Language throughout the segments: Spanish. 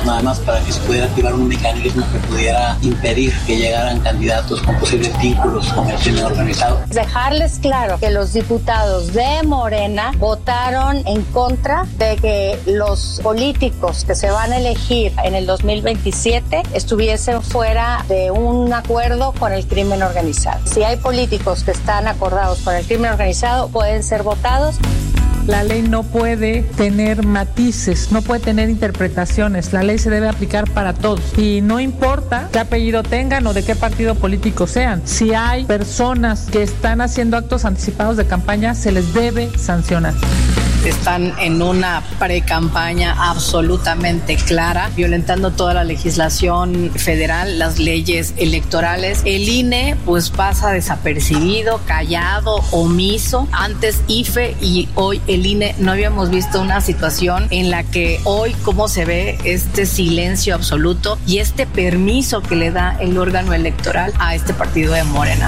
nada más para que se pudiera activar un mecanismo que pudiera impedir que llegaran candidatos con posibles vínculos con el crimen organizado. Dejarles claro que los diputados de Morena votaron en contra de que los políticos que se van a elegir en el 2027 estuviesen fuera de un acuerdo con el crimen organizado. Si hay políticos que están acordados con el crimen organizado, pueden ser votados. La ley no puede tener matices, no puede tener interpretaciones. La ley se debe aplicar para todos. Y no importa qué apellido tengan o de qué partido político sean. Si hay personas que están haciendo actos anticipados de campaña, se les debe sancionar. Están en una pre-campaña absolutamente clara, violentando toda la legislación federal, las leyes electorales. El INE pues pasa desapercibido, callado, omiso. Antes IFE y hoy el INE. No habíamos visto una situación en la que hoy cómo se ve este silencio absoluto y este permiso que le da el órgano electoral a este partido de Morena.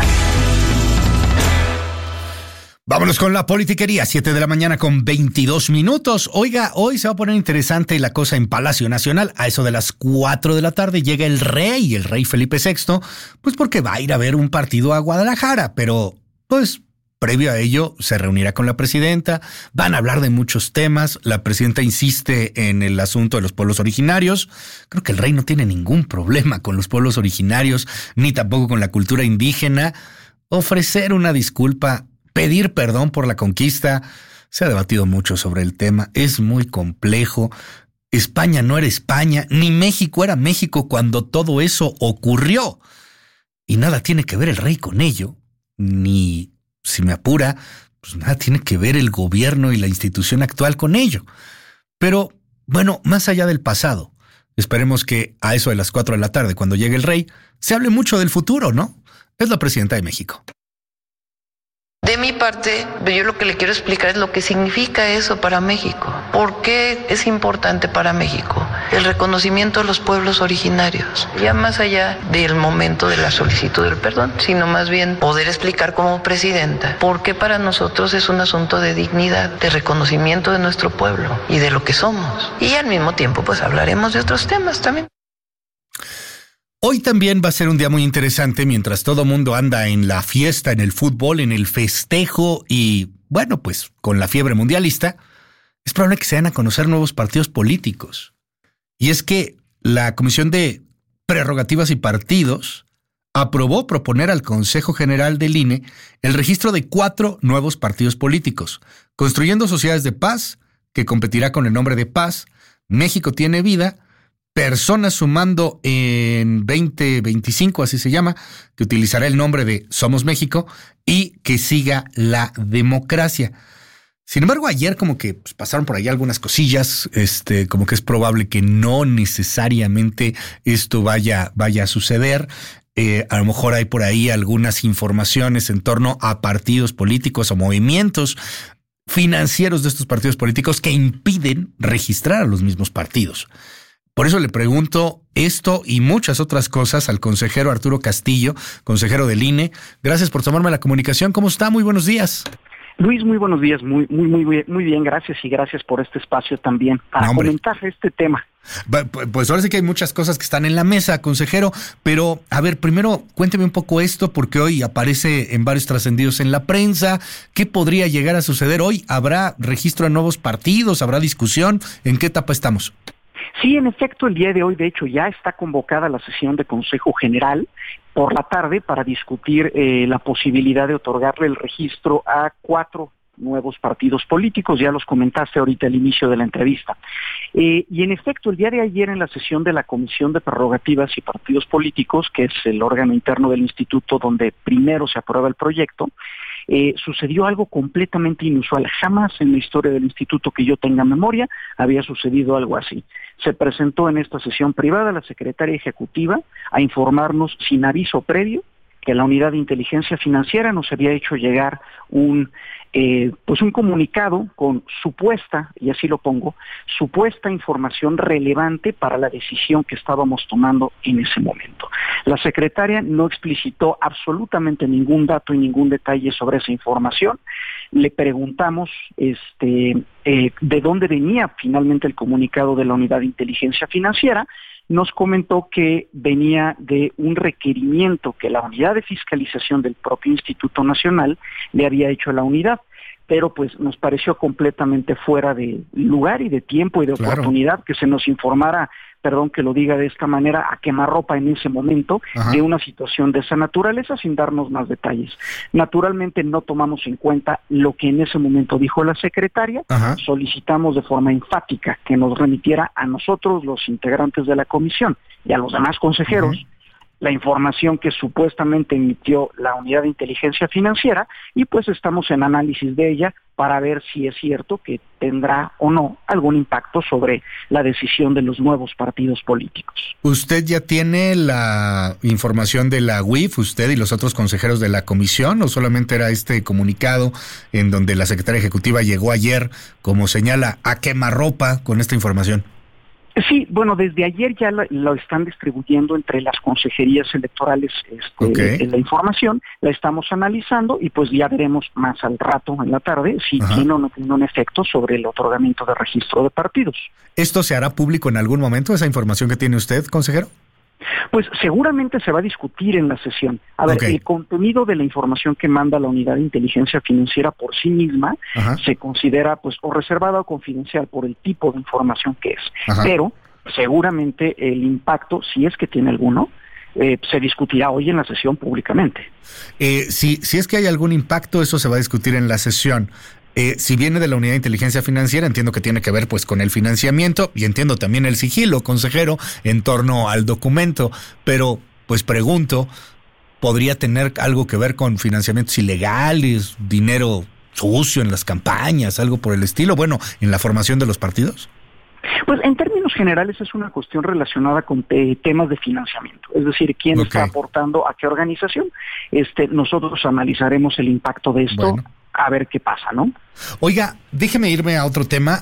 Vámonos con la politiquería, 7 de la mañana con 22 minutos. Oiga, hoy se va a poner interesante la cosa en Palacio Nacional. A eso de las 4 de la tarde llega el rey Felipe VI, pues porque va a ir a ver un partido a Guadalajara, pero pues previo a ello se reunirá con la presidenta, van a hablar de muchos temas, la presidenta insiste en el asunto de los pueblos originarios. Creo que el rey no tiene ningún problema con los pueblos originarios, ni tampoco con la cultura indígena. Ofrecer una disculpa, pedir perdón por la conquista, se ha debatido mucho sobre el tema, es muy complejo. España no era España, ni México era México cuando todo eso ocurrió. Y nada tiene que ver el rey con ello, ni, si me apura, pues nada tiene que ver el gobierno y la institución actual con ello. Pero, bueno, más allá del pasado, esperemos que a eso de las 4 de la tarde, cuando llegue el rey, se hable mucho del futuro, ¿no? Es la presidenta de México. De mi parte, yo lo que le quiero explicar es lo que significa eso para México. ¿Por qué es importante para México el reconocimiento de los pueblos originarios? Ya más allá del momento de la solicitud del perdón, sino más bien poder explicar como presidenta por qué para nosotros es un asunto de dignidad, de reconocimiento de nuestro pueblo y de lo que somos. Y al mismo tiempo, pues hablaremos de otros temas también. Hoy también va a ser un día muy interesante mientras todo mundo anda en la fiesta, en el fútbol, en el festejo y, bueno, pues con la fiebre mundialista, es probable que se den a conocer nuevos partidos políticos. Y es que la Comisión de Prerrogativas y Partidos aprobó proponer al Consejo General del INE el registro de 4 nuevos partidos políticos, Construyendo Sociedades de Paz, que competirá con el nombre de Paz, México Tiene Vida, Personas Sumando en 2025, así se llama, que utilizará el nombre de Somos México, y Que Siga la Democracia. Sin embargo, ayer como que pues, pasaron por ahí algunas cosillas, como que es probable que no necesariamente esto vaya a suceder. A lo mejor hay por ahí algunas informaciones en torno a partidos políticos o movimientos financieros de estos partidos políticos que impiden registrar a los mismos partidos. Por eso le pregunto esto y muchas otras cosas al consejero Arturo Castillo, consejero del INE. Gracias por tomarme la comunicación. ¿Cómo está? Muy buenos días. Luis, muy buenos días. Muy bien. Gracias y gracias por este espacio también para comentar este tema. Pues ahora sí que hay muchas cosas que están en la mesa, consejero, pero a ver, primero cuénteme un poco esto porque hoy aparece en varios trascendidos en la prensa. ¿Qué podría llegar a suceder hoy? ¿Habrá registro de nuevos partidos? ¿Habrá discusión? ¿En qué etapa estamos? Sí, en efecto, el día de hoy, de hecho, ya está convocada la sesión de Consejo General por la tarde para discutir la posibilidad de otorgarle el registro a 4 nuevos partidos políticos. Ya los comentaste ahorita al inicio de la entrevista. Y en efecto, el día de ayer en la sesión de la Comisión de Prerrogativas y Partidos Políticos, que es el órgano interno del instituto donde primero se aprueba el proyecto, sucedió algo completamente inusual. Jamás en la historia del instituto que yo tenga memoria había sucedido algo así. Se presentó en esta sesión privada la secretaria ejecutiva a informarnos sin aviso previo que la unidad de inteligencia financiera nos había hecho llegar un comunicado con supuesta, y así lo pongo, supuesta información relevante para la decisión que estábamos tomando en ese momento. La secretaria no explicitó absolutamente ningún dato y ningún detalle sobre esa información. le preguntamos de dónde venía finalmente el comunicado de la Unidad de Inteligencia Financiera. Nos comentó que venía de un requerimiento que la Unidad de Fiscalización del propio Instituto Nacional le había hecho a la unidad, pero pues nos pareció completamente fuera de lugar y de tiempo y de oportunidad que se nos informara, perdón que lo diga de esta manera, a quemarropa en ese momento de una situación de esa naturaleza sin darnos más detalles. Naturalmente no tomamos en cuenta lo que en ese momento dijo la secretaria, solicitamos de forma enfática que nos remitiera a nosotros, los integrantes de la comisión, y a los demás consejeros, la información que supuestamente emitió la Unidad de Inteligencia Financiera, y pues estamos en análisis de ella para ver si es cierto que tendrá o no algún impacto sobre la decisión de los nuevos partidos políticos. ¿Usted ya tiene la información de la UIF, usted y los otros consejeros de la comisión, o solamente era este comunicado en donde la secretaria ejecutiva llegó ayer, como señala, a quemarropa con esta información? Sí, bueno, desde ayer ya lo están distribuyendo entre las consejerías electorales la información, la estamos analizando y pues ya veremos más al rato, en la tarde, si tiene o no tiene un efecto sobre el otorgamiento de registro de partidos. ¿Esto se hará público en algún momento, esa información que tiene usted, consejero? Pues seguramente se va a discutir en la sesión. A ver, el contenido de la información que manda la Unidad de Inteligencia Financiera por sí misma se considera pues o reservada o confidencial por el tipo de información que es. Pero seguramente el impacto, si es que tiene alguno, se discutirá hoy en la sesión públicamente. Si es que hay algún impacto, eso se va a discutir en la sesión. Si viene de la Unidad de Inteligencia Financiera, entiendo que tiene que ver pues con el financiamiento y entiendo también el sigilo, consejero, en torno al documento, pero pues pregunto, ¿podría tener algo que ver con financiamientos ilegales, dinero sucio en las campañas, algo por el estilo, bueno, en la formación de los partidos? Pues en términos generales es una cuestión relacionada con temas de financiamiento, es decir, quién está aportando a qué organización. Nosotros analizaremos el impacto de esto, a ver qué pasa, ¿no? Oiga, déjeme irme a otro tema.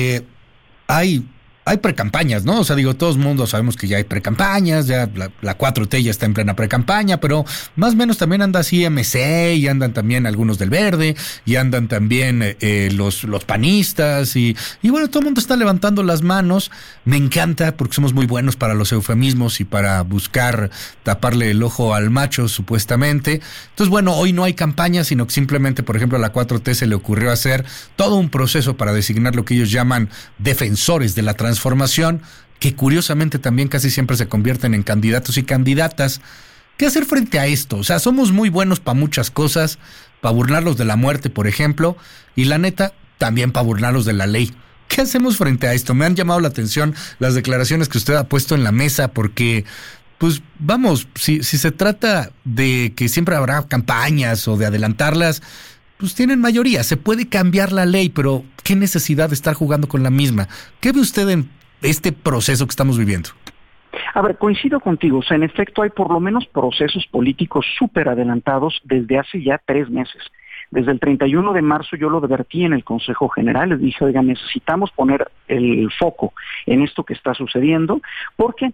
Hay precampañas, ¿no? O sea, digo, todos mundo sabemos que ya hay precampañas, ya la 4T ya está en plena precampaña, pero más o menos también anda así MC, y andan también algunos del Verde, y andan también los panistas, y bueno, todo el mundo está levantando las manos. Me encanta porque somos muy buenos para los eufemismos y para buscar taparle el ojo al macho, supuestamente. Entonces, bueno, hoy no hay campaña, sino que simplemente, por ejemplo, a la 4T se le ocurrió hacer todo un proceso para designar lo que ellos llaman defensores de la transformación, que curiosamente también casi siempre se convierten en candidatos y candidatas. ¿Qué hacer frente a esto? O sea, somos muy buenos para muchas cosas, para burlarlos de la muerte, por ejemplo, y la neta, también para burlarlos de la ley. ¿Qué hacemos frente a esto? Me han llamado la atención las declaraciones que usted ha puesto en la mesa, porque, pues, vamos, si se trata de que siempre habrá campañas o de adelantarlas, pues tienen mayoría, se puede cambiar la ley, pero ¿qué necesidad de estar jugando con la misma? ¿Qué ve usted en este proceso que estamos viviendo? A ver, coincido contigo, o sea, en efecto hay por lo menos procesos políticos súper adelantados desde hace ya 3 meses. Desde el 31 de marzo yo lo advertí en el Consejo General, les dije, oiga, necesitamos poner el foco en esto que está sucediendo, porque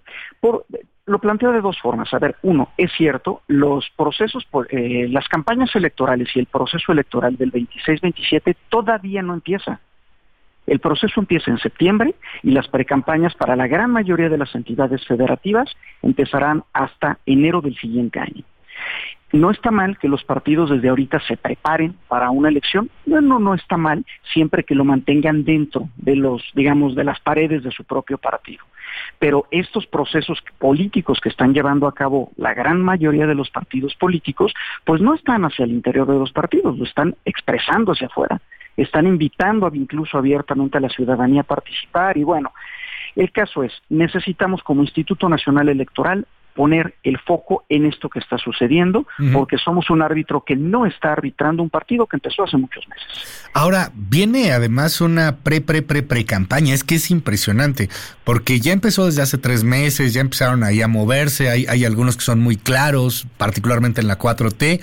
lo planteo de 2 formas. A ver, uno, es cierto, los procesos, las campañas electorales y el proceso electoral del 26-27 todavía no empieza. El proceso empieza en septiembre y las precampañas para la gran mayoría de las entidades federativas empezarán hasta enero del siguiente año. No está mal que los partidos desde ahorita se preparen para una elección, no está mal siempre que lo mantengan dentro de de las paredes de su propio partido. Pero estos procesos políticos que están llevando a cabo la gran mayoría de los partidos políticos, pues no están hacia el interior de los partidos, lo están expresando hacia afuera, están invitando incluso abiertamente a la ciudadanía a participar y bueno, el caso es, necesitamos como Instituto Nacional Electoral poner el foco en esto que está sucediendo, porque somos un árbitro que no está arbitrando un partido que empezó hace muchos meses. Ahora, viene además una pre-campaña, es que es impresionante, porque ya empezó desde hace 3 meses, ya empezaron ahí a moverse, hay algunos que son muy claros, particularmente en la 4T,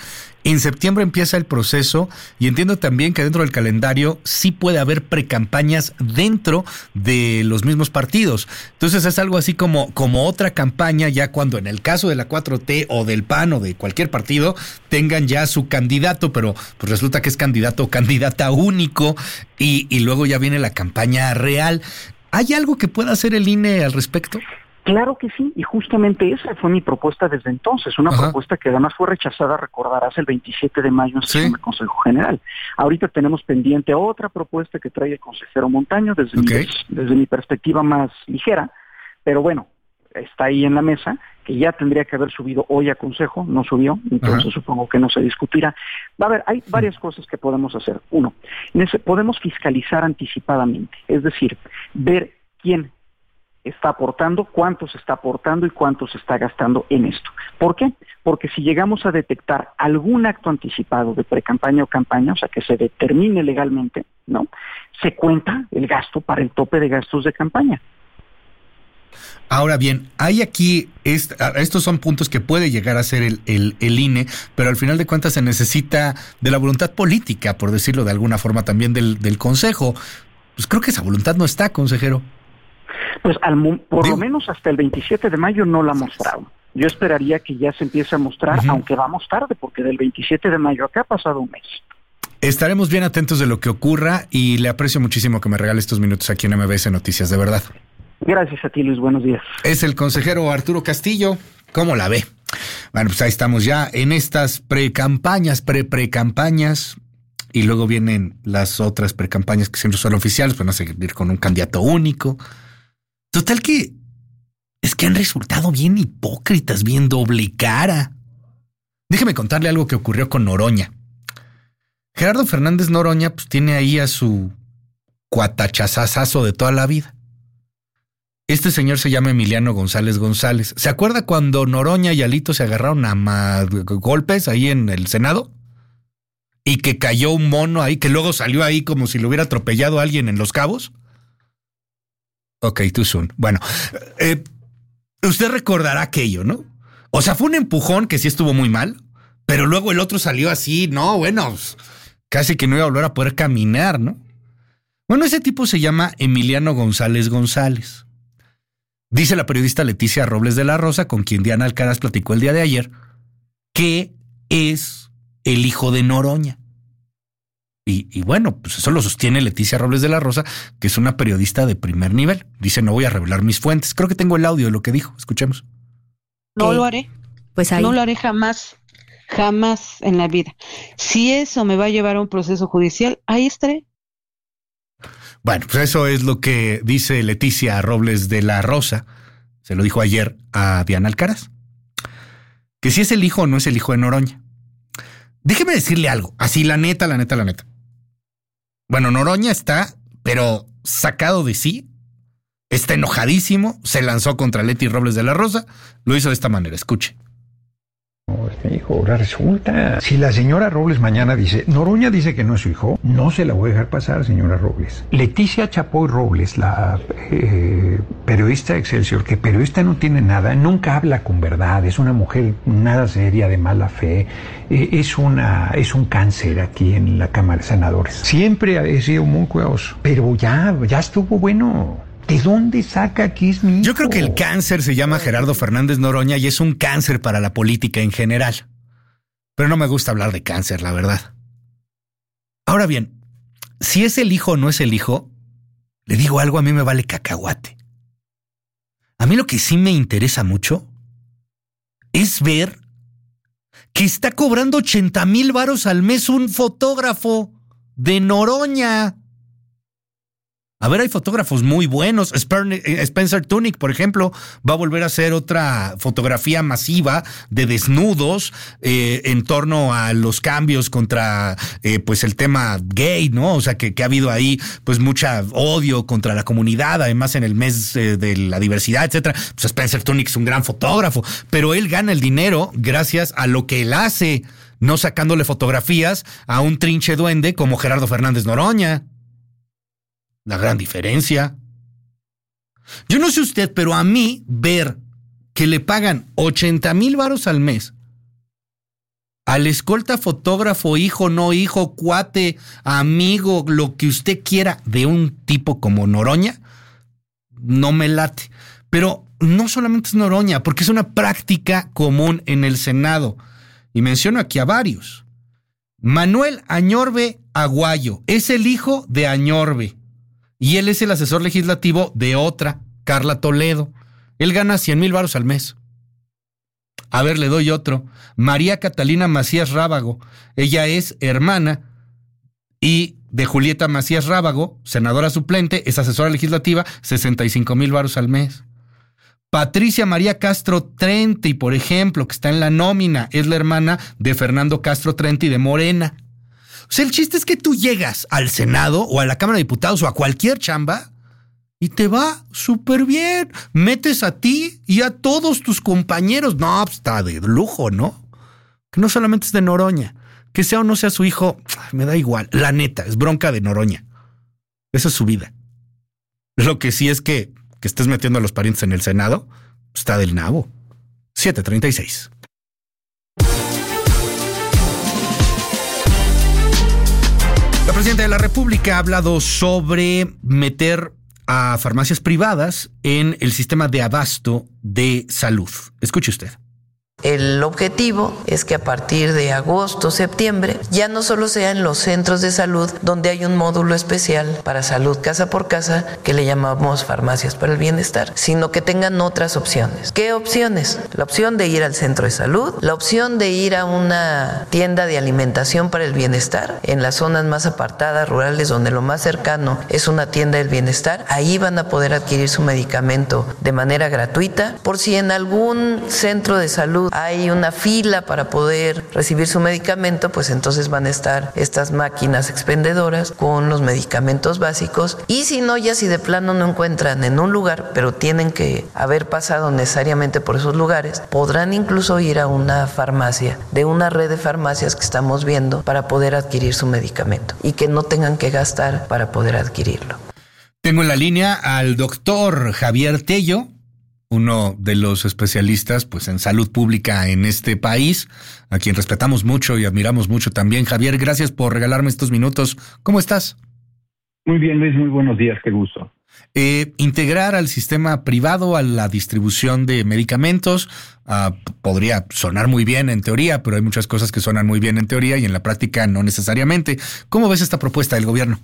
En septiembre empieza el proceso y entiendo también que dentro del calendario sí puede haber precampañas dentro de los mismos partidos. Entonces es algo así como otra campaña, ya cuando en el caso de la 4T o del PAN o de cualquier partido tengan ya su candidato, pero pues resulta que es candidato o candidata único y luego ya viene la campaña real. ¿Hay algo que pueda hacer el INE al respecto? Claro que sí, y justamente esa fue mi propuesta desde entonces, una propuesta que además fue rechazada, recordarás, el 27 de mayo en sesión del Consejo General. Ahorita tenemos pendiente otra propuesta que trae el consejero Montaño desde mi perspectiva más ligera, pero bueno, está ahí en la mesa, que ya tendría que haber subido hoy a Consejo, no subió, entonces supongo que no se discutirá. A ver, hay varias cosas que podemos hacer. Uno, podemos fiscalizar anticipadamente, es decir, ver quién está aportando, cuánto se está aportando y cuánto se está gastando en esto. ¿Por qué? Porque si llegamos a detectar algún acto anticipado de precampaña o campaña, o sea, que se determine legalmente, ¿no? Se cuenta el gasto para el tope de gastos de campaña. Ahora bien, hay aquí, estos son puntos que puede llegar a ser el INE, pero al final de cuentas se necesita de la voluntad política, por decirlo de alguna forma, también del Consejo. Pues creo que esa voluntad no está, consejero. Pues por lo menos hasta el 27 de mayo no la ha mostrado. Yo esperaría que ya se empiece a mostrar, aunque vamos tarde, porque del 27 de mayo acá ha pasado un mes. Estaremos bien atentos de lo que ocurra y le aprecio muchísimo que me regale estos minutos aquí en MBS Noticias, de verdad. Gracias a ti, Luis, buenos días. Es el consejero Arturo Castillo. ¿Cómo la ve? Bueno, pues ahí estamos ya en estas precampañas, precampañas. Y luego vienen las otras precampañas que siempre son oficiales, pues no seguir con un candidato único. Total que es que han resultado bien hipócritas, bien doble cara. Déjeme contarle algo que ocurrió con Noroña. Gerardo Fernández Noroña pues tiene ahí a su cuatachazazazo de toda la vida. Este señor se llama Emiliano González González. ¿Se acuerda cuando Noroña y Alito se agarraron a golpes ahí en el Senado? Y que cayó un mono ahí, que luego salió ahí como si lo hubiera atropellado a alguien en Los Cabos. Ok, too soon. Bueno, usted recordará aquello, ¿no? O sea, fue un empujón que sí estuvo muy mal, pero luego el otro salió así, no, bueno, casi que no iba a volver a poder caminar, ¿no? Bueno, ese tipo se llama Emiliano González González. Dice la periodista Leticia Robles de la Rosa, con quien Diana Alcaraz platicó el día de ayer, que es el hijo de Noroña. Y bueno, pues eso lo sostiene Leticia Robles de la Rosa, que es una periodista de primer nivel. Dice, no voy a revelar mis fuentes. Creo que tengo el audio de lo que dijo. Escuchemos. No lo haré. Pues ahí. No lo haré jamás. Jamás en la vida. Si eso me va a llevar a un proceso judicial, ahí estaré. Bueno, pues eso es lo que dice Leticia Robles de la Rosa. Se lo dijo ayer a Diana Alcaraz. Que si es el hijo o no es el hijo de Noroña. Déjeme decirle algo. Así, la neta. Bueno, Noroña está, pero sacado de sí. Está enojadísimo. Se lanzó contra Leti Robles de la Rosa. Lo hizo de esta manera. Escuche. Hijo, ahora resulta, si la señora Robles mañana dice, Noroña dice que no es su hijo, no se la voy a dejar pasar, señora Robles. Leticia Chapoy Robles, la periodista de Excelsior, que periodista no tiene nada, nunca habla con verdad, es una mujer nada seria, de mala fe, es un cáncer aquí en la Cámara de Senadores. Siempre he sido muy cuidadoso, pero ya estuvo bueno. ¿De dónde saca que es mi hijo? Yo creo que el cáncer se llama Gerardo Fernández Noroña y es un cáncer para la política en general. Pero no me gusta hablar de cáncer, la verdad. Ahora bien, si es el hijo o no es el hijo, le digo algo, a mí me vale cacahuate. A mí lo que sí me interesa mucho es ver que está cobrando 80,000 varos al mes un fotógrafo de Noroña. A ver, hay fotógrafos muy buenos. Spencer Tunick, por ejemplo, va a volver a hacer otra fotografía masiva de desnudos en torno a los cambios contra pues el tema gay, ¿no? O sea, que ha habido ahí pues mucha odio contra la comunidad, además en el mes de la diversidad, etcétera. Pues Spencer Tunick es un gran fotógrafo, pero él gana el dinero gracias a lo que él hace, no sacándole fotografías a un trinche duende como Gerardo Fernández Noroña. La gran diferencia. Yo no sé usted, pero a mí ver que le pagan 80,000 varos al mes Al escolta, fotógrafo, hijo, no hijo, cuate, amigo, lo que usted quiera de un tipo como Noroña, no me late. Pero no solamente es Noroña, porque es una práctica común en el Senado. Y menciono aquí a varios. Manuel Añorbe Aguayo es el hijo de Añorbe. Y él es el asesor legislativo de otra, Carla Toledo. Él gana 100,000 varos al mes. A ver, le doy otro. María Catalina Macías Rábago. Ella es hermana y de Julieta Macías Rábago, senadora suplente, es asesora legislativa, 65,000 varos al mes. Patricia María Castro Trenti, por ejemplo, que está en la nómina, es la hermana de Fernando Castro Trenti de Morena. O sea, el chiste es que tú llegas al Senado o a la Cámara de Diputados o a cualquier chamba y te va súper bien. Metes a ti y a todos tus compañeros. No, pues está de lujo, ¿no? Que no solamente es de Noroña. Que sea o no sea su hijo, me da igual. La neta, es bronca de Noroña. Esa es su vida. Lo que sí es que estés metiendo a los parientes en el Senado, está del nabo. 7:36. La presidenta de la República ha hablado sobre meter a farmacias privadas en el sistema de abasto de salud. Escuche usted. El objetivo es que a partir de agosto, septiembre, ya no solo sea en los centros de salud donde hay un módulo especial para salud casa por casa que le llamamos farmacias para el bienestar, sino que tengan otras opciones. ¿Qué opciones? La opción de ir al centro de salud, la opción de ir a una tienda de alimentación para el bienestar en las zonas más apartadas, rurales, donde lo más cercano es una tienda del bienestar. Ahí van a poder adquirir su medicamento de manera gratuita. Por si en algún centro de salud hay una fila para poder recibir su medicamento, pues entonces van a estar estas máquinas expendedoras con los medicamentos básicos. Y si no, ya si de plano no encuentran en un lugar, pero tienen que haber pasado necesariamente por esos lugares, podrán incluso ir a una farmacia de una red de farmacias que estamos viendo para poder adquirir su medicamento y que no tengan que gastar para poder adquirirlo. Tengo en la línea al doctor Javier Tello, uno de los especialistas pues en salud pública en este país, a quien respetamos mucho y admiramos mucho también. Javier, gracias por regalarme estos minutos. ¿Cómo estás? Muy bien, Luis, muy buenos días, qué gusto. Integrar al sistema privado a la distribución de medicamentos podría sonar muy bien en teoría, pero hay muchas cosas que suenan muy bien en teoría y en la práctica no necesariamente. ¿Cómo ves esta propuesta del gobierno?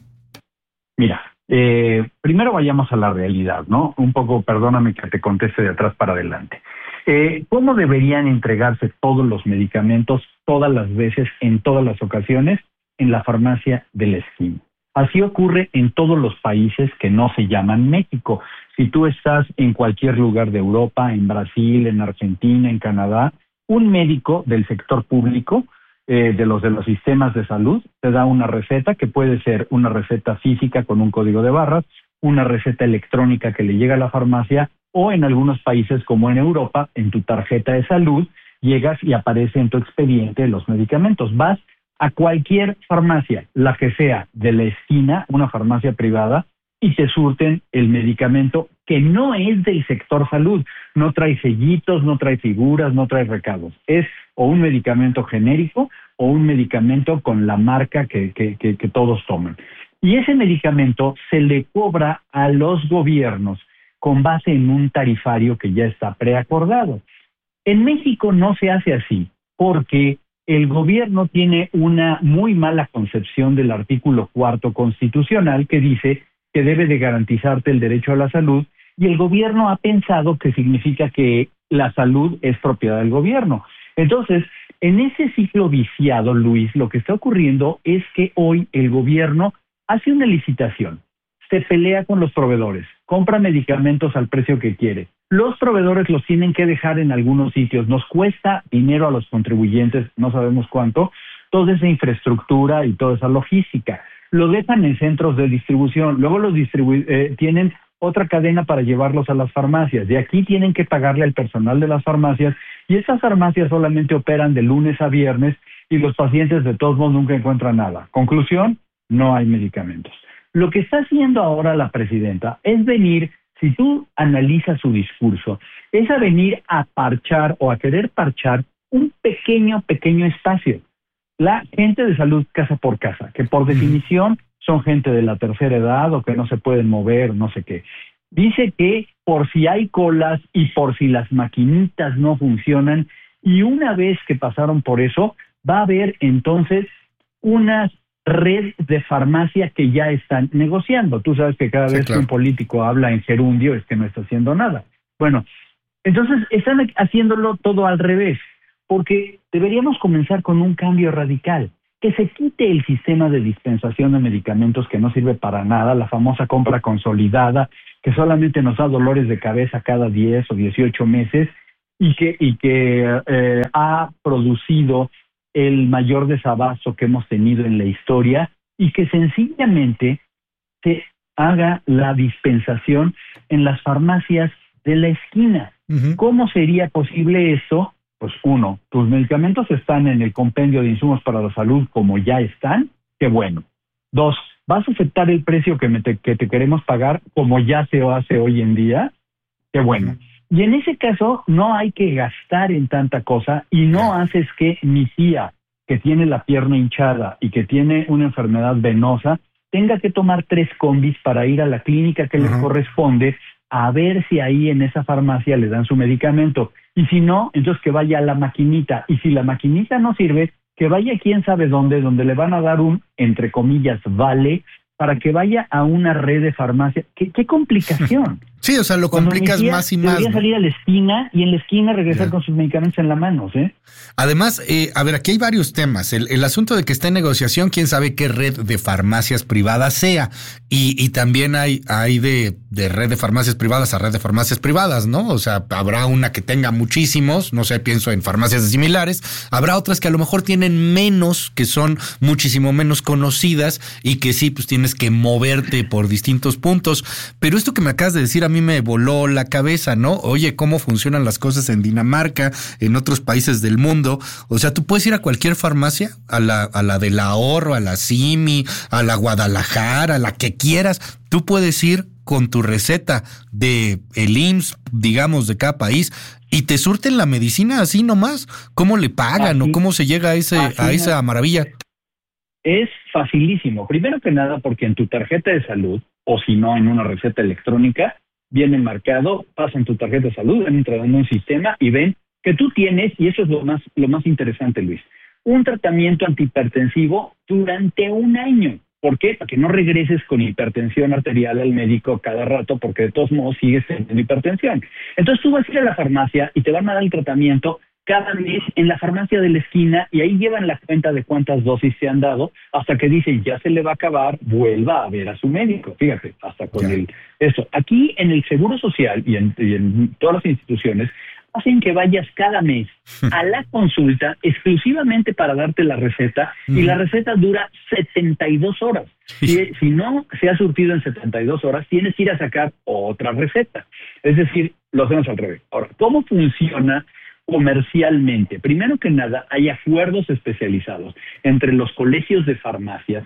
Mira, primero vayamos a la realidad, ¿no? Un poco, perdóname que te conteste de atrás para adelante. ¿Cómo deberían entregarse todos los medicamentos, todas las veces, en todas las ocasiones? En la farmacia de la esquina. Así ocurre en todos los países que no se llaman México. Si tú estás en cualquier lugar de Europa, en Brasil, en Argentina, en Canadá, un médico del sector público, de los sistemas de salud, te da una receta que puede ser una receta física con un código de barras, una receta electrónica que le llega a la farmacia, o en algunos países como en Europa, en tu tarjeta de salud, llegas y aparece en tu expediente los medicamentos. Vas a cualquier farmacia, la que sea, de la esquina, una farmacia privada, y te surten el medicamento que no es del sector salud. No trae sellitos, no trae figuras, no trae recados. Es o un medicamento genérico o un medicamento con la marca que todos toman. Y ese medicamento se le cobra a los gobiernos con base en un tarifario que ya está preacordado. En México no se hace así, porque el gobierno tiene una muy mala concepción del artículo 4 constitucional que dice que debe de garantizarte el derecho a la salud, y el gobierno ha pensado que significa que la salud es propiedad del gobierno. Entonces, en ese ciclo viciado, Luis, lo que está ocurriendo es que hoy el gobierno hace una licitación, se pelea con los proveedores, compra medicamentos al precio que quiere. Los proveedores los tienen que dejar en algunos sitios, nos cuesta dinero a los contribuyentes, no sabemos cuánto, toda esa infraestructura y toda esa logística. Lo dejan en centros de distribución, luego los tienen otra cadena para llevarlos a las farmacias. De aquí tienen que pagarle al personal de las farmacias, y esas farmacias solamente operan de lunes a viernes y los pacientes de todos modos nunca encuentran nada. Conclusión, no hay medicamentos. Lo que está haciendo ahora la presidenta es venir, si tú analizas su discurso, es a venir a parchar o a querer parchar un pequeño espacio. La gente de salud casa por casa, que por definición son gente de la tercera edad o que no se pueden mover, no sé qué. Dice que por si hay colas y por si las maquinitas no funcionan, y una vez que pasaron por eso, va a haber entonces una red de farmacia que ya están negociando. Tú sabes que cada vez que un político habla en gerundio es que no está haciendo nada. Bueno, entonces están haciéndolo todo al revés, porque deberíamos comenzar con un cambio radical, que se quite el sistema de dispensación de medicamentos que no sirve para nada, la famosa compra consolidada, que solamente nos da dolores de cabeza cada 10 o 18 meses y que ha producido el mayor desabasto que hemos tenido en la historia, y que sencillamente se haga la dispensación en las farmacias de la esquina. ¿Cómo sería posible eso? Pues uno, tus medicamentos están en el compendio de insumos para la salud como ya están, qué bueno. Dos, ¿vas a aceptar el precio que te queremos pagar como ya se hace hoy en día? Qué bueno. Y en ese caso no hay que gastar en tanta cosa, y no haces que mi tía, que tiene la pierna hinchada y que tiene una enfermedad venosa, tenga que tomar 3 combis para ir a la clínica que les corresponde a ver si ahí en esa farmacia le dan su medicamento. Y si no, entonces que vaya a la maquinita. Y si la maquinita no sirve, que vaya quién sabe dónde, donde le van a dar un, entre comillas, vale, para que vaya a una red de farmacia. ¡Qué complicación! Sí, o sea, lo complicas más y más. Debería salir a la esquina y en la esquina regresar con sus medicamentos en la mano, ¿sí? Además, a ver, aquí hay varios temas. El asunto de que está en negociación, quién sabe qué red de farmacias privadas sea. Y también hay de red de farmacias privadas a red de farmacias privadas, ¿no? O sea, habrá una que tenga muchísimos, no sé, pienso en farmacias similares. Habrá otras que a lo mejor tienen menos, que son muchísimo menos conocidas y que sí, pues tienes que moverte por distintos puntos. Pero esto que me acabas de decir a mí me voló la cabeza, ¿no? Oye, ¿cómo funcionan las cosas en Dinamarca, en otros países del mundo? O sea, tú puedes ir a cualquier farmacia, a la del Ahorro, a la Simi, a la Guadalajara, a la que quieras. Tú puedes ir con tu receta de el IMSS, digamos, de cada país, y te surten la medicina así nomás. ¿Cómo le pagan o cómo se llega a esa maravilla? Es facilísimo. Primero que nada, porque en tu tarjeta de salud, o si no, en una receta electrónica, viene marcado, pasan tu tarjeta de salud, entran en un sistema y ven que tú tienes, y eso es lo más interesante, Luis, un tratamiento antihipertensivo durante 1 año. ¿Por qué? Para que no regreses con hipertensión arterial al médico cada rato, porque de todos modos sigues teniendo hipertensión. Entonces tú vas a ir a la farmacia y te van a dar el tratamiento cada mes en la farmacia de la esquina, y ahí llevan la cuenta de cuántas dosis se han dado, hasta que dicen ya se le va a acabar, vuelva a ver a su médico. Fíjate, hasta con eso. Aquí en el Seguro Social y en todas las instituciones hacen que vayas cada mes a la consulta exclusivamente para darte la receta, y la receta dura 72 horas. Si no se ha surtido en 72 horas, tienes que ir a sacar otra receta. Es decir, lo hacemos al revés. Ahora, ¿cómo funciona comercialmente? Primero que nada, hay acuerdos especializados entre los colegios de farmacias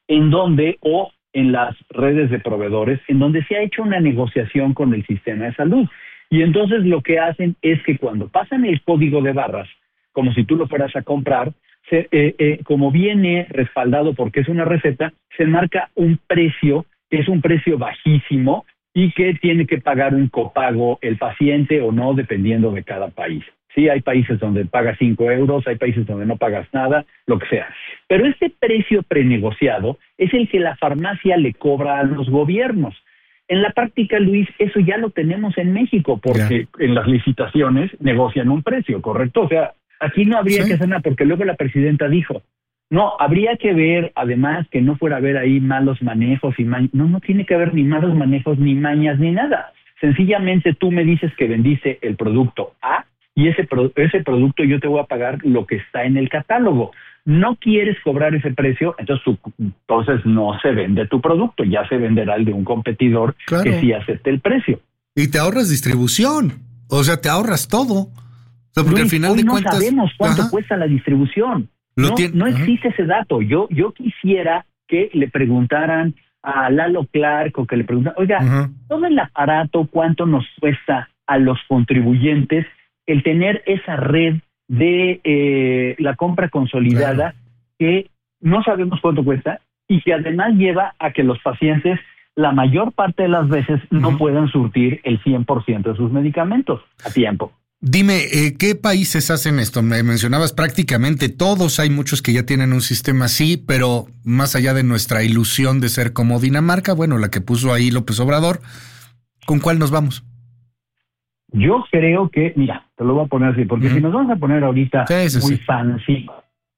o en las redes de proveedores, en donde se ha hecho una negociación con el sistema de salud. Y entonces lo que hacen es que cuando pasan el código de barras, como si tú lo fueras a comprar, como viene respaldado porque es una receta, se marca un precio, que es un precio bajísimo, y que tiene que pagar un copago el paciente o no, dependiendo de cada país. Sí, hay países donde pagas 5 euros, hay países donde no pagas nada, lo que sea. Pero este precio prenegociado es el que la farmacia le cobra a los gobiernos. En la práctica, Luis, eso ya lo tenemos en México, porque en las licitaciones negocian un precio, ¿correcto? O sea, aquí no habría que hacer nada, porque luego la presidenta dijo, no, habría que ver, además, que no fuera a haber ahí malos manejos y no tiene que haber ni malos manejos, ni mañas, ni nada. Sencillamente tú me dices que vendiste el producto A, y ese producto yo te voy a pagar lo que está en el catálogo. No quieres cobrar ese precio, entonces no se vende tu producto, ya se venderá el de un competidor que sí acepte el precio. Y te ahorras distribución, o sea, te ahorras todo. O sea, porque al final de cuentas no sabemos cuánto cuesta la distribución. No existe ese dato. Yo quisiera que le preguntaran a Lalo Clark, o que le preguntaran, oiga, todo el aparato, ¿cuánto nos cuesta a los contribuyentes el tener esa red de la compra consolidada, que no sabemos cuánto cuesta y que además lleva a que los pacientes la mayor parte de las veces no puedan surtir el 100% de sus medicamentos a tiempo. Dime, ¿qué países hacen esto? Me mencionabas prácticamente todos, hay muchos que ya tienen un sistema así, pero más allá de nuestra ilusión de ser como Dinamarca, bueno, la que puso ahí López Obrador, ¿con cuál nos vamos? Yo creo que, mira, te lo voy a poner así, porque si nos vamos a poner ahorita muy fancy.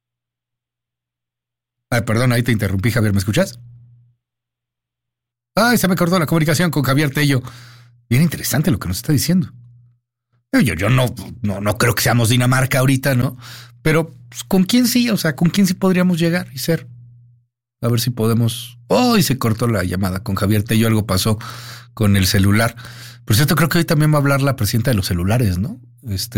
Ay, perdón, ahí te interrumpí, Javier, ¿me escuchas? Ay, se me cortó la comunicación con Javier Tello. Bien interesante lo que nos está diciendo. Yo no creo que seamos Dinamarca ahorita, ¿no? Pero pues, ¿con quién sí? O sea, ¿con quién sí podríamos llegar y ser? A ver si podemos... ¡Oh! Y se cortó la llamada con Javier Tello. Algo pasó con el celular. Por cierto, creo que hoy también va a hablar la presidenta de los celulares, ¿no?